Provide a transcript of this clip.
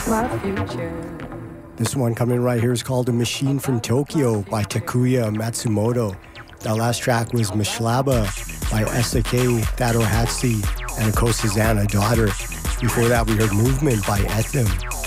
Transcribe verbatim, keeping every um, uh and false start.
my future. This one coming right here is called A Machine from Tokyo by Takuya Matsumoto. That last track was Mishlaba by S A K, Thado Hatsi, and Ko Susanna Daughter. Before that, we heard Movement by Ethim.